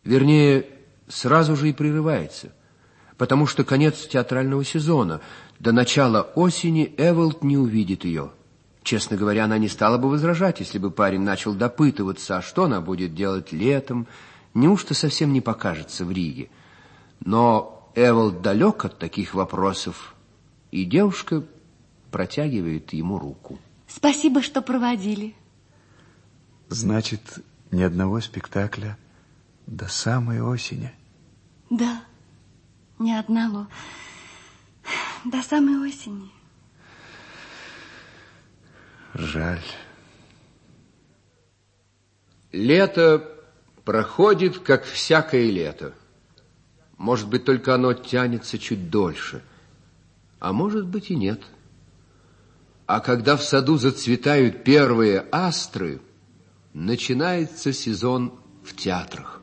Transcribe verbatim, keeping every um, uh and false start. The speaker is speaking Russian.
Вернее, сразу же и прерывается, потому что конец театрального сезона. До начала осени Эволд не увидит ее. Честно говоря, она не стала бы возражать, если бы парень начал допытываться, а что она будет делать летом, неужто совсем не покажется в Риге. Но Эволд далек от таких вопросов, и девушка протягивает ему руку. Спасибо, что проводили. Значит, ни одного спектакля до самой осени? Да, ни одного. До самой осени. Жаль. Лето проходит, как всякое лето. Может быть, только оно тянется чуть дольше, а может быть и нет. А когда в саду зацветают первые астры, начинается сезон в театрах.